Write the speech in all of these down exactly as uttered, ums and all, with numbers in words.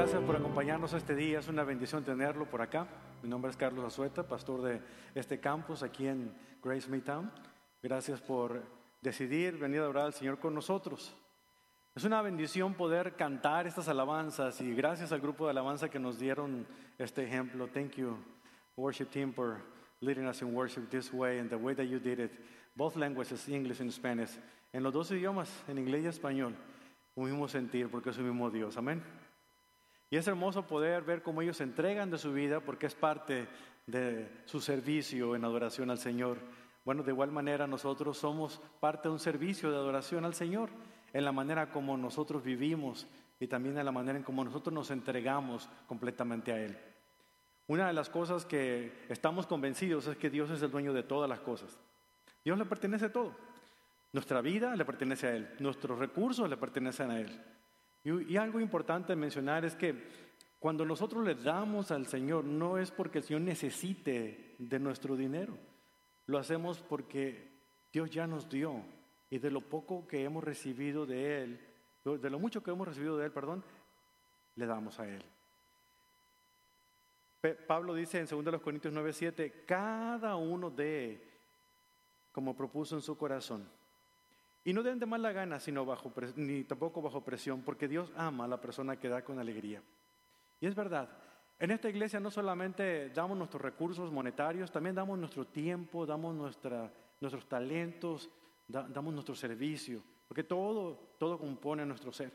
gracias por acompañarnos este día. Es una bendición tenerlo por acá. Mi nombre es Carlos Azueta, pastor de este campus aquí en Grace Midtown. Gracias por decidir venir a adorar al Señor con nosotros. Es una bendición poder cantar estas alabanzas y gracias al grupo de alabanza que nos dieron este ejemplo. Thank you, worship team, for leading us in worship this way and the way that you did it. Both languages, English and Spanish. En los dos idiomas, en inglés y español. Un mismo sentir porque es un mismo Dios. Amén. Y es hermoso poder ver cómo ellos se entregan de su vida porque es parte de su servicio en adoración al Señor. Bueno, de igual manera nosotros somos parte de un servicio de adoración al Señor en la manera como nosotros vivimos y también en la manera en como nosotros nos entregamos completamente a Él. Una de las cosas que estamos convencidos es que Dios es el dueño de todas las cosas. Dios le pertenece a todo. Nuestra vida le pertenece a Él. Nuestros recursos le pertenecen a Él. Y, y algo importante mencionar es que cuando nosotros le damos al Señor, no es porque el Señor necesite de nuestro dinero. Lo hacemos porque Dios ya nos dio. Y de lo poco que hemos recibido de Él, de lo mucho que hemos recibido de Él, perdón, le damos a Él. Pablo dice en segunda Corintios nueve siete, cada uno dé como propuso en su corazón. Y no den de mala gana, sino bajo, ni tampoco bajo presión, porque Dios ama a la persona que da con alegría. Y es verdad, en esta iglesia no solamente damos nuestros recursos monetarios, también damos nuestro tiempo, damos nuestra, nuestros talentos, da, damos nuestro servicio, porque todo, todo compone nuestro ser.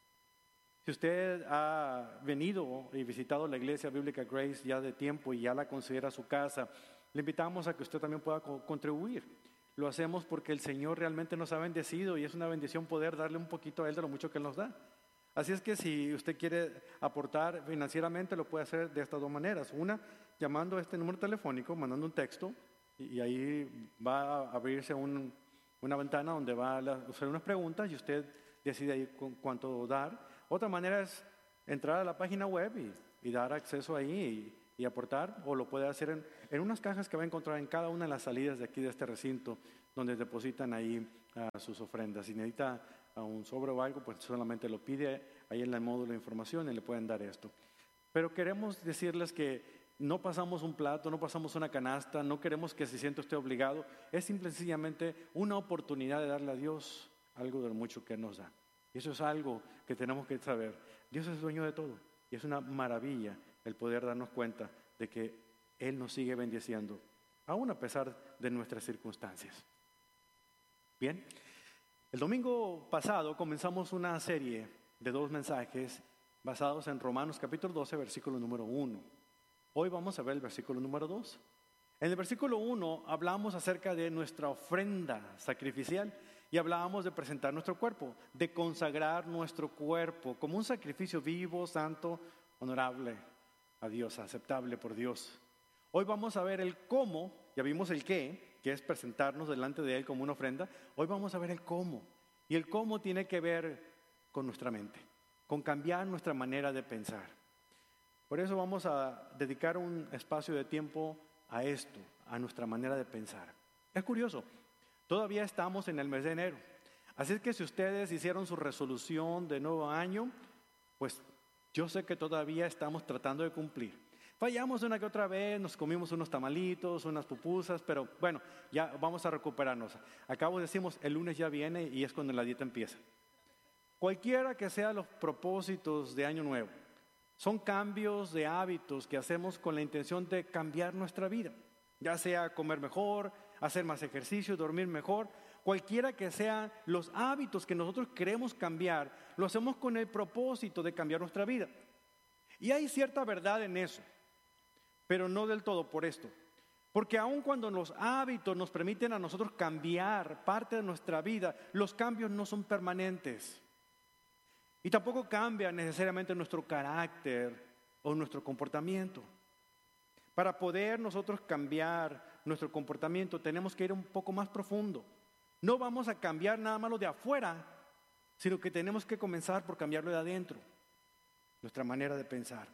Si usted ha venido y visitado la iglesia bíblica Grace ya de tiempo y ya la considera su casa, le invitamos a que usted también pueda co- contribuir. Lo hacemos porque el Señor realmente nos ha bendecido y es una bendición poder darle un poquito a Él de lo mucho que Él nos da. Así es que si usted quiere aportar financieramente, lo puede hacer de estas dos maneras. Una, llamando a este número telefónico, mandando un texto y, y ahí va a abrirse un, una ventana donde va a hacer unas preguntas y usted decide ahí cu- cuánto dar. Otra manera es entrar a la página web y, y dar acceso ahí y, y aportar, o lo puede hacer en, en unas cajas que va a encontrar en cada una de las salidas de aquí de este recinto, donde depositan ahí uh, sus ofrendas. Si necesita uh, un sobre o algo, pues solamente lo pide ahí en el módulo de información y le pueden dar esto. Pero queremos decirles que no pasamos un plato, no pasamos una canasta, no queremos que se sienta usted obligado, es simple y sencillamente una oportunidad de darle a Dios algo de lo mucho que nos da. Y eso es algo que tenemos que saber. Dios es dueño de todo y es una maravilla el poder darnos cuenta de que Él nos sigue bendiciendo, aún a pesar de nuestras circunstancias. Bien, el domingo pasado comenzamos una serie de dos mensajes basados en Romanos capítulo doce, versículo número uno. Hoy vamos a ver el versículo número dos. En el versículo uno hablamos acerca de nuestra ofrenda sacrificial y hablábamos de presentar nuestro cuerpo, de consagrar nuestro cuerpo como un sacrificio vivo, santo, honorable a Dios, aceptable por Dios. Hoy vamos a ver el cómo, ya vimos el qué, que es presentarnos delante de Él como una ofrenda. Hoy vamos a ver el cómo. Y el cómo tiene que ver con nuestra mente, con cambiar nuestra manera de pensar. Por eso vamos a dedicar un espacio de tiempo a esto, a nuestra manera de pensar. Es curioso, todavía estamos en el mes de enero. Así es que si ustedes hicieron su resolución de nuevo año, pues yo sé que todavía estamos tratando de cumplir. Fallamos una que otra vez, nos comimos unos tamalitos, unas pupusas, pero bueno, ya vamos a recuperarnos. Acabo decimos, el lunes ya viene y es cuando la dieta empieza. Cualquiera que sean los propósitos de año nuevo, son cambios de hábitos que hacemos con la intención de cambiar nuestra vida. Ya sea comer mejor, hacer más ejercicio, dormir mejor. Cualquiera que sean los hábitos que nosotros queremos cambiar, lo hacemos con el propósito de cambiar nuestra vida. Y hay cierta verdad en eso, pero no del todo por esto. Porque aun cuando los hábitos nos permiten a nosotros cambiar parte de nuestra vida, los cambios no son permanentes. Y tampoco cambia necesariamente nuestro carácter o nuestro comportamiento. Para poder nosotros cambiar nuestro comportamiento tenemos que ir un poco más profundo. No vamos a cambiar nada más lo de afuera, sino que tenemos que comenzar por cambiarlo de adentro, nuestra manera de pensar.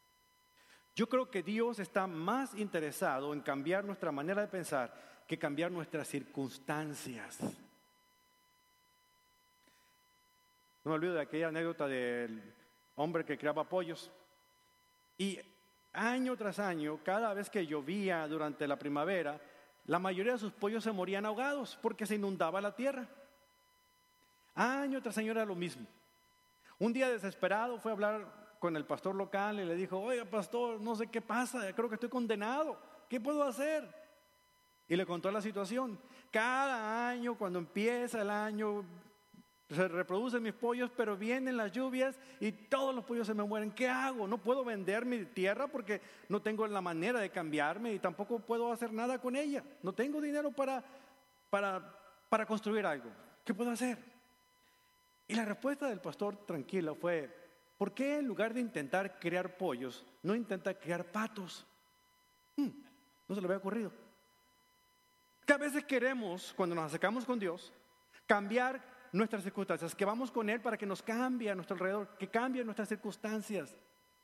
Yo creo que Dios está más interesado en cambiar nuestra manera de pensar que cambiar nuestras circunstancias. No me olvido de aquella anécdota del hombre que criaba pollos. Y año tras año, cada vez que llovía durante la primavera, la mayoría de sus pollos se morían ahogados porque se inundaba la tierra. Año tras año era lo mismo. Un día desesperado fue a hablar con el pastor local y le dijo: oiga, pastor, no sé qué pasa, creo que estoy condenado, ¿qué puedo hacer? Y le contó la situación. Cada año, cuando empieza el año, se reproducen mis pollos, pero vienen las lluvias y todos los pollos se me mueren. ¿Qué hago? No puedo vender mi tierra porque no tengo la manera de cambiarme y tampoco puedo hacer nada con ella. No tengo dinero para, para, para construir algo. ¿Qué puedo hacer? Y la respuesta del pastor tranquila fue: ¿por qué en lugar de intentar criar pollos, no intenta criar patos? Hmm, no se le había ocurrido. Que a veces queremos, cuando nos acercamos con Dios, cambiar nuestras circunstancias, que vamos con Él para que nos cambie a nuestro alrededor, que cambie nuestras circunstancias.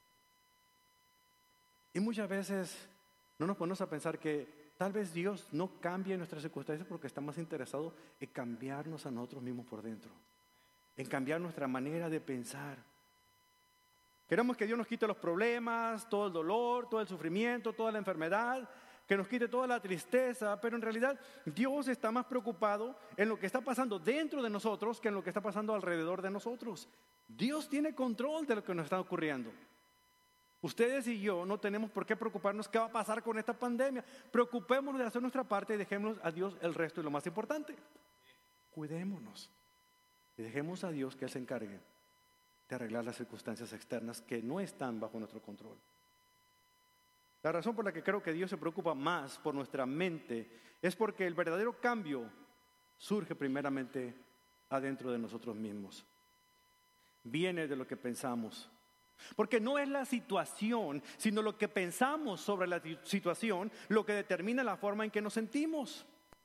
Y muchas veces no nos ponemos a pensar que tal vez Dios no cambie nuestras circunstancias porque está más interesado en cambiarnos a nosotros mismos por dentro, en cambiar nuestra manera de pensar. Queremos que Dios nos quite los problemas, todo el dolor, todo el sufrimiento, toda la enfermedad, que nos quite toda la tristeza, pero en realidad Dios está más preocupado en lo que está pasando dentro de nosotros que en lo que está pasando alrededor de nosotros. Dios tiene control de lo que nos está ocurriendo. Ustedes y yo no tenemos por qué preocuparnos qué va a pasar con esta pandemia. Preocupémonos de hacer nuestra parte y dejemos a Dios el resto y lo más importante. Cuidémonos y dejemos a Dios que Él se encargue de arreglar las circunstancias externas que no están bajo nuestro control. La razón por la que creo que Dios se preocupa más por nuestra mente es porque el verdadero cambio surge primeramente adentro de nosotros mismos. Viene de lo que pensamos. Porque no es la situación, sino lo que pensamos sobre la situación lo que determina la forma en que nos sentimos.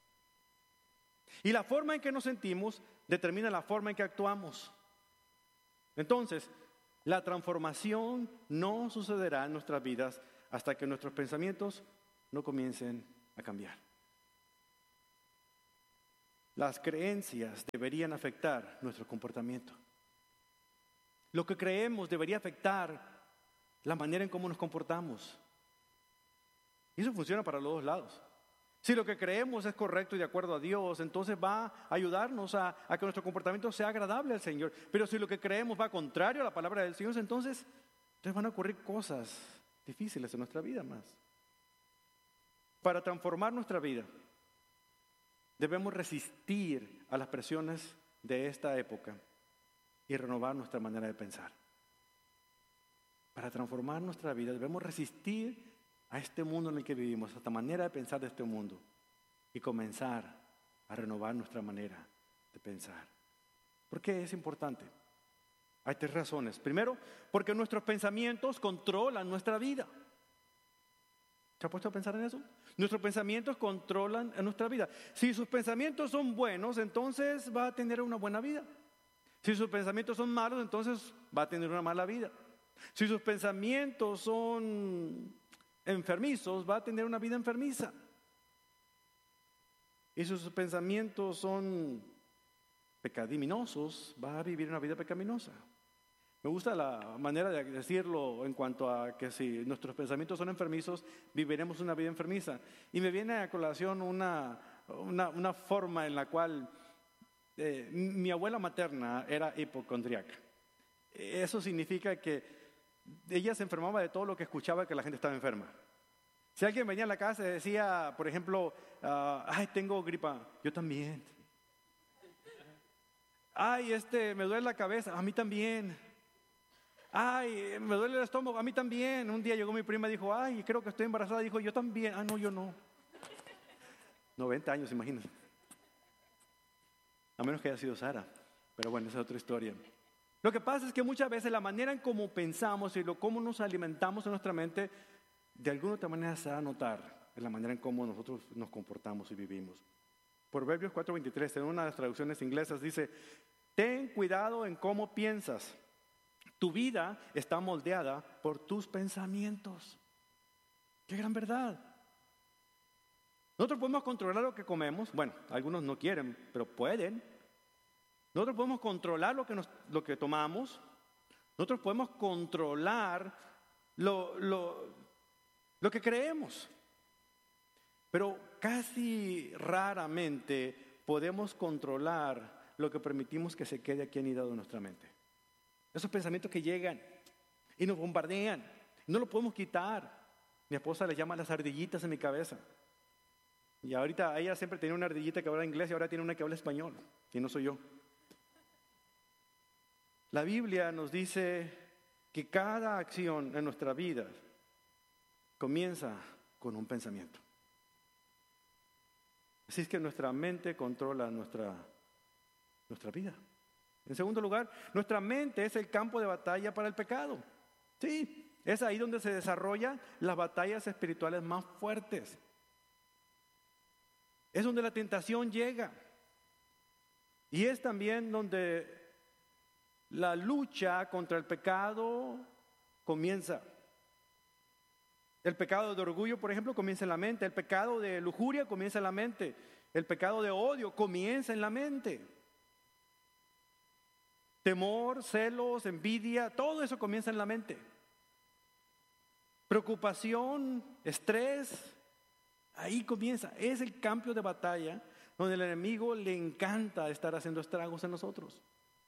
Y la forma en que nos sentimos determina la forma en que actuamos. Entonces, la transformación no sucederá en nuestras vidas hasta que nuestros pensamientos no comiencen a cambiar. Las creencias deberían afectar nuestro comportamiento. Lo que creemos debería afectar la manera en cómo nos comportamos. Y eso funciona para los dos lados. Si lo que creemos es correcto y de acuerdo a Dios, entonces va a ayudarnos a, a que nuestro comportamiento sea agradable al Señor. Pero si lo que creemos va contrario a la palabra del Señor, entonces, entonces van a ocurrir cosas difíciles en nuestra vida más. Para transformar nuestra vida, debemos resistir a las presiones de esta época y renovar nuestra manera de pensar. Para transformar nuestra vida, debemos resistir a este mundo en el que vivimos, a esta manera de pensar de este mundo, y comenzar a renovar nuestra manera de pensar. ¿Por qué es importante? Hay tres razones. Primero, porque nuestros pensamientos controlan nuestra vida. ¿Se ha puesto a pensar en eso? Nuestros pensamientos controlan nuestra vida. Si sus pensamientos son buenos, entonces va a tener una buena vida. Si sus pensamientos son malos, entonces va a tener una mala vida. Si sus pensamientos son enfermizos, va a tener una vida enfermiza. Y si sus pensamientos son pecaminosos, va a vivir una vida pecaminosa. Me gusta la manera de decirlo en cuanto a que si nuestros pensamientos son enfermizos, viviremos una vida enfermiza. Y me viene a colación una, una, una forma en la cual eh, mi abuela materna era hipocondríaca. Eso significa que ella se enfermaba de todo lo que escuchaba que la gente estaba enferma. Si alguien venía a la casa y decía, por ejemplo, uh, ay, tengo gripa, yo también. Ay, este, me duele la cabeza, a mí también. Ay, me duele el estómago, a mí también. Un día llegó mi prima y dijo, ay, creo que estoy embarazada. Dijo, yo también. Ah, no, yo no. noventa años, imagínense. A menos que haya sido Sara. Pero bueno, esa es otra historia. Lo que pasa es que muchas veces la manera en cómo pensamos y lo cómo nos alimentamos en nuestra mente, de alguna otra manera se va a notar en la manera en cómo nosotros nos comportamos y vivimos. Proverbios cuatro veintitrés, en una de las traducciones inglesas, dice, ten cuidado en cómo piensas. Tu vida está moldeada por tus pensamientos. ¡Qué gran verdad! Nosotros podemos controlar lo que comemos. Bueno, algunos no quieren, pero pueden. Nosotros podemos controlar lo que, nos, lo que tomamos. Nosotros podemos controlar lo, lo, lo que creemos, pero casi raramente podemos controlar lo que permitimos que se quede aquí anidado en nuestra mente. Esos pensamientos que llegan y nos bombardean, no lo podemos quitar. Mi esposa les llama las ardillitas en mi cabeza. Y ahorita ella siempre tenía una ardillita que habla inglés y ahora tiene una que habla español, y no soy yo. La Biblia nos dice que cada acción en nuestra vida comienza con un pensamiento. Así es que nuestra mente controla nuestra, nuestra vida. En segundo lugar, nuestra mente es el campo de batalla para el pecado. Sí, es ahí donde se desarrollan las batallas espirituales más fuertes. Es donde la tentación llega. Y es también donde la lucha contra el pecado comienza. El pecado de orgullo, por ejemplo, comienza en la mente. El pecado de lujuria comienza en la mente. El pecado de odio comienza en la mente. Temor, celos, envidia, todo eso comienza en la mente. Preocupación, estrés, ahí comienza. Es el campo de batalla donde el enemigo le encanta estar haciendo estragos en nosotros.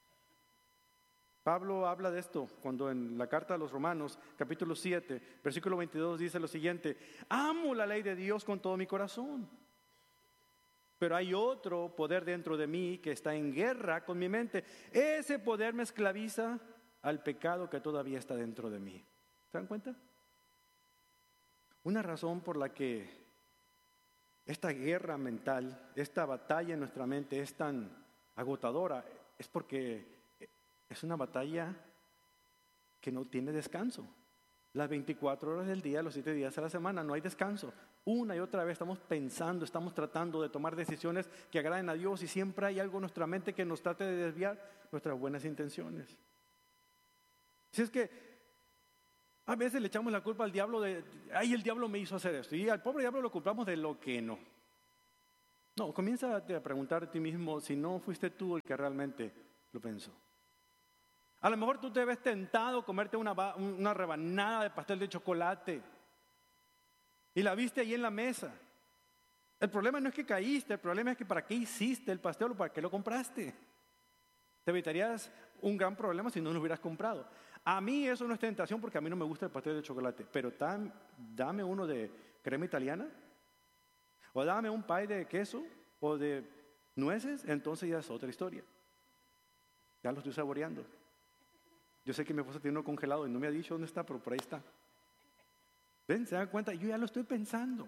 Pablo habla de esto cuando en la carta a los Romanos, capítulo siete, versículo veintidós, dice lo siguiente: amo la ley de Dios con todo mi corazón, pero hay otro poder dentro de mí que está en guerra con mi mente. Ese poder me esclaviza al pecado que todavía está dentro de mí. ¿Se dan cuenta? Una razón por la que esta guerra mental, esta batalla en nuestra mente es tan agotadora, es porque es una batalla que no tiene descanso. Las veinticuatro horas del día, los siete días a la semana, no hay descanso. Una y otra vez estamos pensando, estamos tratando de tomar decisiones que agraden a Dios y siempre hay algo en nuestra mente que nos trate de desviar nuestras buenas intenciones. Si es que a veces le echamos la culpa al diablo de, ay, el diablo me hizo hacer esto, y al pobre diablo lo culpamos de lo que no. No, comienza a preguntar a ti mismo si no fuiste tú el que realmente lo pensó. A lo mejor tú te ves tentado a comerte una, una rebanada de pastel de chocolate y la viste ahí en la mesa. El problema no es que caíste, el problema es que para qué hiciste el pastel o para qué lo compraste. Te evitarías un gran problema si no lo hubieras comprado. A mí eso no es tentación porque a mí no me gusta el pastel de chocolate, pero tam, dame uno de crema italiana o dame un pie de queso o de nueces, entonces ya es otra historia. Ya lo estoy saboreando. Yo sé que mi esposa tiene uno congelado y no me ha dicho dónde está, pero por ahí está. ¿Ven? ¿Se dan cuenta? Yo ya lo estoy pensando.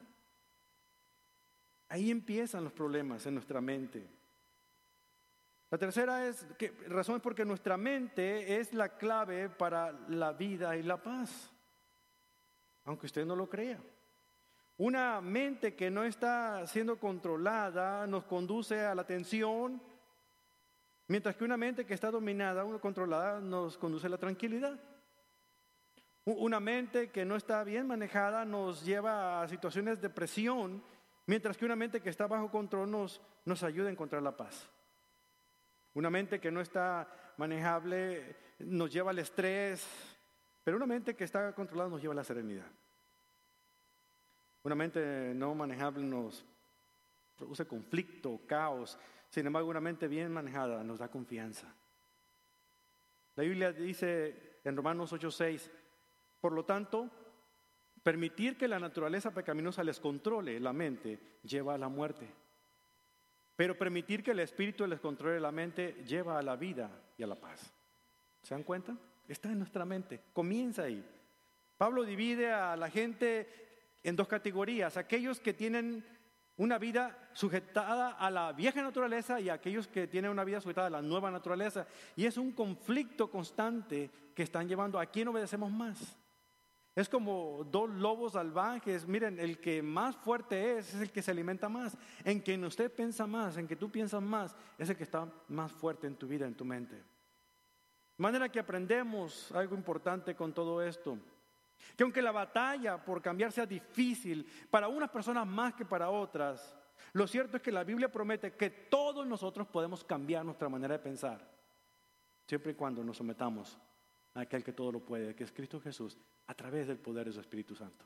Ahí empiezan los problemas en nuestra mente. La tercera es que razón es porque nuestra mente es la clave para la vida y la paz. Aunque usted no lo crea. Una mente que no está siendo controlada nos conduce a la tensión, mientras que una mente que está dominada o controlada nos conduce a la tranquilidad. Una mente que no está bien manejada nos lleva a situaciones de presión, mientras que una mente que está bajo control nos, nos ayuda a encontrar la paz. Una mente que no está manejable nos lleva al estrés, pero una mente que está controlada nos lleva a la serenidad. Una mente no manejable nos produce conflicto, caos. Sin embargo, una mente bien manejada nos da confianza. La Biblia dice en Romanos ocho seis, por lo tanto, permitir que la naturaleza pecaminosa les controle la mente lleva a la muerte. Pero permitir que el Espíritu les controle la mente lleva a la vida y a la paz. ¿Se dan cuenta? Está en nuestra mente, comienza ahí. Pablo divide a la gente en dos categorías, aquellos que tienen una vida sujetada a la vieja naturaleza y aquellos que tienen una vida sujetada a la nueva naturaleza. Y es un conflicto constante que están llevando. ¿A quién obedecemos más? Es como dos lobos salvajes. Miren, el que más fuerte es, es el que se alimenta más. En quien usted piensa más, en que tú piensas más, es el que está más fuerte en tu vida, en tu mente. De manera que aprendemos algo importante con todo esto. Que aunque la batalla por cambiar sea difícil para unas personas más que para otras, lo cierto es que la Biblia promete que todos nosotros podemos cambiar nuestra manera de pensar, siempre y cuando nos sometamos a aquel que todo lo puede, que es Cristo Jesús, a través del poder de su Espíritu Santo.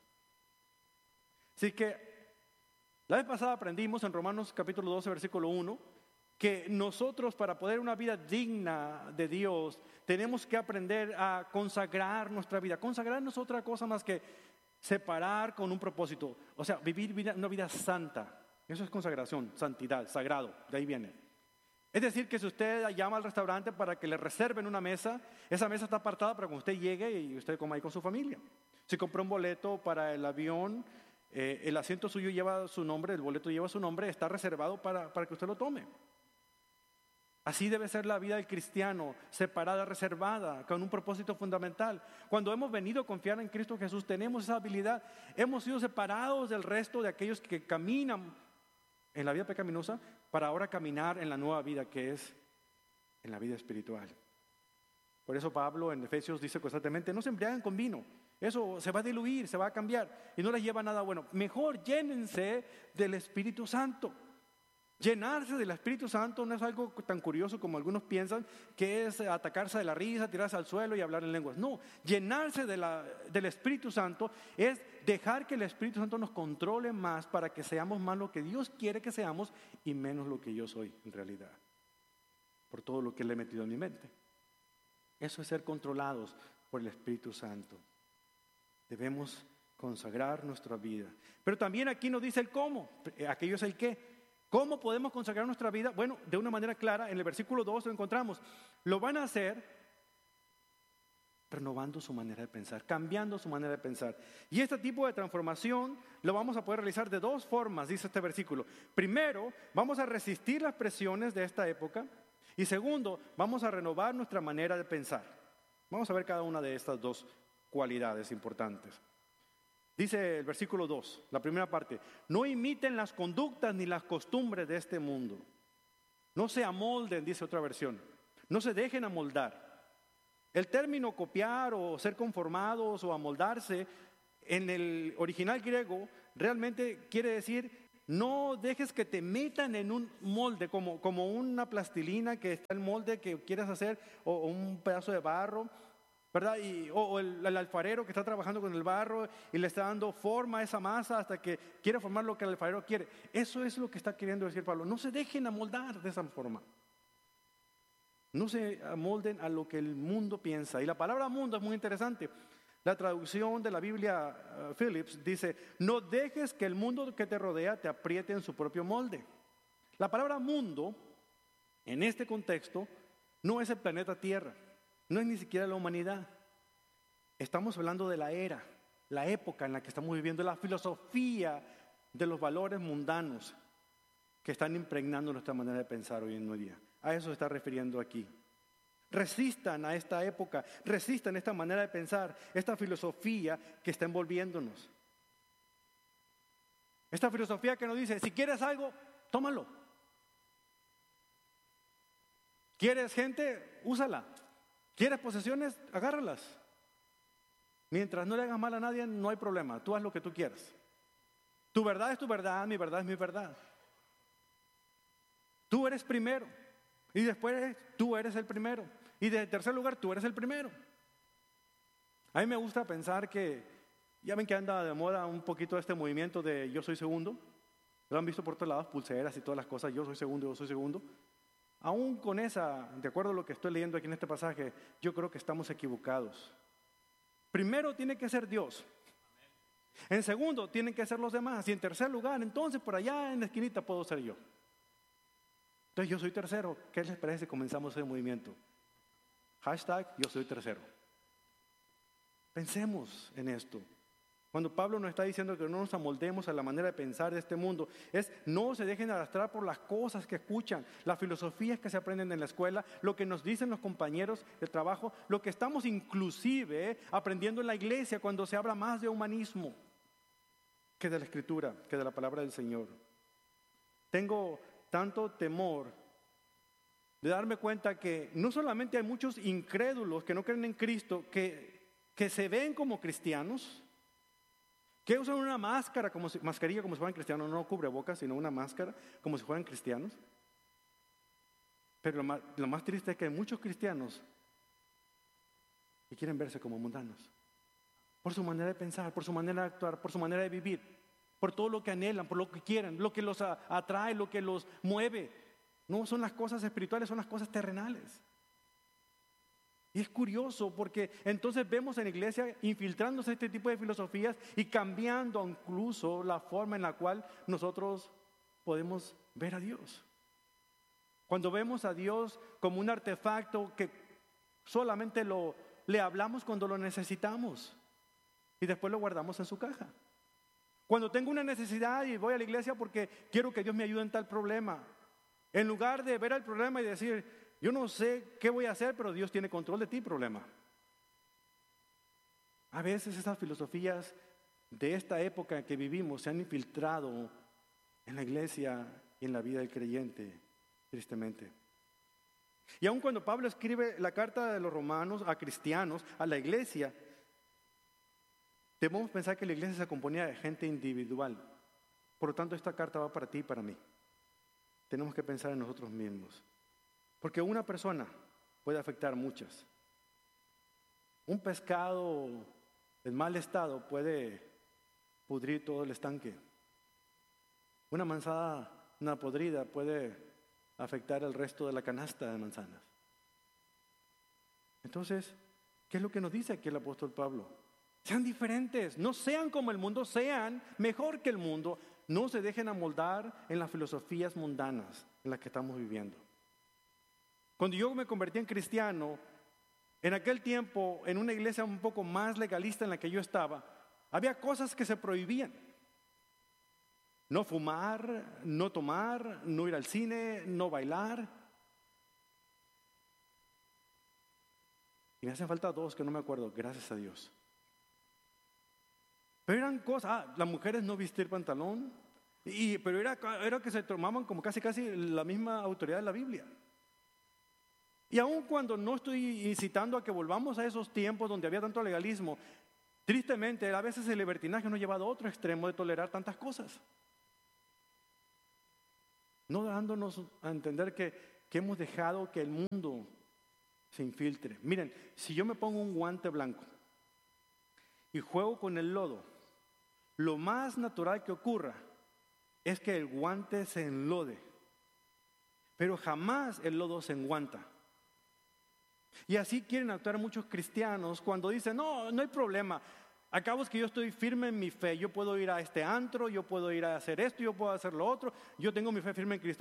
Así que la vez pasada aprendimos en Romanos capítulo doce, versículo uno, que nosotros para poder una vida digna de Dios tenemos que aprender a consagrar nuestra vida. Consagrar no es otra cosa más que separar con un propósito, o sea, vivir vida, una vida santa. Eso es consagración, santidad, sagrado, de ahí viene. Es decir, que si usted llama al restaurante para que le reserven una mesa, esa mesa está apartada para que usted llegue y usted coma ahí con su familia. Si compró un boleto para el avión, eh, el asiento suyo lleva su nombre, el boleto lleva su nombre, está reservado para, para que usted lo tome. Así debe ser la vida del cristiano, separada, reservada, con un propósito fundamental. Cuando hemos venido a confiar en Cristo Jesús, tenemos esa habilidad. Hemos sido separados del resto de aquellos que caminan en la vida pecaminosa para ahora caminar en la nueva vida que es en la vida espiritual. Por eso Pablo en Efesios dice constantemente, no se embriaguen con vino. Eso se va a diluir, se va a cambiar y no les lleva a nada bueno. Mejor llénense del Espíritu Santo. Llenarse del Espíritu Santo no es algo tan curioso como algunos piensan, que es atacarse de la risa, tirarse al suelo y hablar en lenguas. No, llenarse de la, del Espíritu Santo es dejar que el Espíritu Santo nos controle más para que seamos más lo que Dios quiere que seamos y menos lo que yo soy en realidad, por todo lo que le he metido en mi mente. Eso es ser controlados por el Espíritu Santo. Debemos consagrar nuestra vida. Pero también aquí nos dice el cómo, aquello es el qué. ¿Cómo podemos consagrar nuestra vida? Bueno, de una manera clara, en el versículo dos lo encontramos. Lo van a hacer renovando su manera de pensar, cambiando su manera de pensar. Y este tipo de transformación lo vamos a poder realizar de dos formas, dice este versículo. Primero, vamos a resistir las presiones de esta época. Y segundo, vamos a renovar nuestra manera de pensar. Vamos a ver cada una de estas dos cualidades importantes. Dice el versículo dos, la primera parte, no imiten las conductas ni las costumbres de este mundo. No se amolden, dice otra versión. No se dejen amoldar. El término copiar o ser conformados o amoldarse en el original griego realmente quiere decir no dejes que te metan en un molde como, como una plastilina que está en el molde que quieras hacer o, o un pedazo de barro. ¿Verdad? Y, o, o el, el alfarero que está trabajando con el barro y le está dando forma a esa masa hasta que quiere formar lo que el alfarero quiere. Eso es lo que está queriendo decir Pablo. No se dejen amoldar de esa forma. No se amolden a lo que el mundo piensa. Y la palabra mundo es muy interesante. La traducción de la Biblia uh, Phillips dice, no dejes que el mundo que te rodea te apriete en su propio molde. La palabra mundo, en este contexto, no es el planeta Tierra. No es ni siquiera la humanidad. Estamos hablando de la era, la época en la que estamos viviendo, la filosofía de los valores mundanos que están impregnando nuestra manera de pensar hoy en día. A eso se está refiriendo aquí. Resistan a esta época, resistan a esta manera de pensar, esta filosofía que está envolviéndonos. Esta filosofía que nos dice, si quieres algo, tómalo. ¿Quieres gente? Úsala. ¿Quieres posesiones? Agárralas. Mientras no le hagas mal a nadie, no hay problema. Tú haz lo que tú quieras. Tu verdad es tu verdad, mi verdad es mi verdad. Tú eres primero. Y después tú eres el primero. Y de tercer lugar, tú eres el primero. A mí me gusta pensar que, ya ven que anda de moda un poquito este movimiento de yo soy segundo. Lo han visto por todos lados, pulseras y todas las cosas. Yo soy segundo, yo soy segundo. Aún con esa, de acuerdo a lo que estoy leyendo aquí en este pasaje, yo creo que estamos equivocados. Primero tiene que ser Dios. En segundo tienen que ser los demás. Y en tercer lugar, entonces por allá en la esquinita puedo ser yo. Entonces yo soy tercero. ¿Qué les parece si comenzamos ese movimiento? Hashtag yo soy tercero. Pensemos en esto. Cuando Pablo nos está diciendo que no nos amoldemos a la manera de pensar de este mundo, es no se dejen arrastrar por las cosas que escuchan, las filosofías que se aprenden en la escuela, lo que nos dicen los compañeros de trabajo, lo que estamos inclusive aprendiendo en la iglesia cuando se habla más de humanismo que de la Escritura, que de la palabra del Señor. Tengo tanto temor de darme cuenta que no solamente hay muchos incrédulos que no creen en Cristo, que, que se ven como cristianos, que usan una máscara, como si, mascarilla como si fueran cristianos, no cubrebocas, sino una máscara como si fueran cristianos. Pero lo más, lo más triste es que hay muchos cristianos y quieren verse como mundanos. Por su manera de pensar, por su manera de actuar, por su manera de vivir, por todo lo que anhelan, por lo que quieren, lo que los atrae, lo que los mueve. No son las cosas espirituales, son las cosas terrenales. Y es curioso porque entonces vemos en la iglesia infiltrándose este tipo de filosofías y cambiando incluso la forma en la cual nosotros podemos ver a Dios. Cuando vemos a Dios como un artefacto que solamente lo, le hablamos cuando lo necesitamos y después lo guardamos en su caja. Cuando tengo una necesidad y voy a la iglesia porque quiero que Dios me ayude en tal problema, en lugar de ver el problema y decir, yo no sé qué voy a hacer, pero Dios tiene control de ti, problema. A veces esas filosofías de esta época que vivimos se han infiltrado en la iglesia y en la vida del creyente, tristemente. Y aun cuando Pablo escribe la carta de los romanos a cristianos, a la iglesia, debemos pensar que la iglesia se componía de gente individual. Por lo tanto, esta carta va para ti y para mí. Tenemos que pensar en nosotros mismos. Porque una persona puede afectar muchas. Un pescado en mal estado puede pudrir todo el estanque. Una manzana podrida puede afectar el resto de la canasta de manzanas. Entonces, ¿qué es lo que nos dice aquí el apóstol Pablo? Sean diferentes, no sean como el mundo, sean mejor que el mundo. No se dejen amoldar en las filosofías mundanas en las que estamos viviendo. Cuando yo me convertí en cristiano, en aquel tiempo, en una iglesia un poco más legalista en la que yo estaba, había cosas que se prohibían. No fumar, no tomar, no ir al cine, no bailar. Y me hacen falta dos que no me acuerdo, gracias a Dios. Pero eran cosas, ah, las mujeres no vestir pantalón, y, pero era, era que se tomaban como casi casi la misma autoridad de la Biblia. Y aun cuando no estoy incitando a que volvamos a esos tiempos donde había tanto legalismo, tristemente a veces el libertinaje nos ha llevado a otro extremo de tolerar tantas cosas. No dándonos a entender que, que hemos dejado que el mundo se infiltre. Miren, si yo me pongo un guante blanco y juego con el lodo, lo más natural que ocurra es que el guante se enlode, pero jamás el lodo se enguanta. Y así quieren actuar muchos cristianos cuando dicen, no, no hay problema, acabo es que yo estoy firme en mi fe, yo puedo ir a este antro, yo puedo ir a hacer esto, yo puedo hacer lo otro, yo tengo mi fe firme en Cristo.